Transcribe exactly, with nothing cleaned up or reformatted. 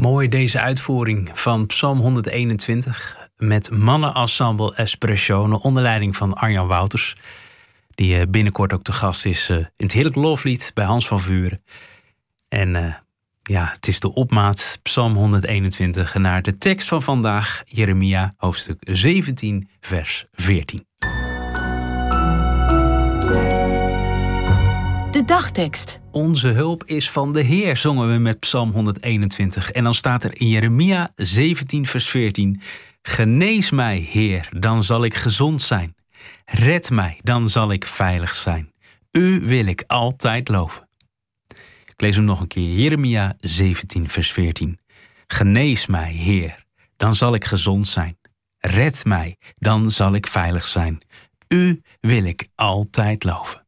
Mooi deze uitvoering van Psalm honderdeenentwintig met mannenensemble Espresso onder leiding van Arjan Wouters, die binnenkort ook te gast is in het Heerlijk Loflied bij Hans van Vuren. En uh, ja, het is de opmaat Psalm honderdeenentwintig naar de tekst van vandaag, Jeremia hoofdstuk zeventien vers veertien. De dagtekst. Onze hulp is van de Heer, zongen we met Psalm honderdeenentwintig. En dan staat er in Jeremia zeventien vers veertien... Genees mij, Heer, dan zal ik gezond zijn. Red mij, dan zal ik veilig zijn. U wil ik altijd loven. Ik lees hem nog een keer. Jeremia zeventien vers veertien. Genees mij, Heer, dan zal ik gezond zijn. Red mij, dan zal ik veilig zijn. U wil ik altijd loven.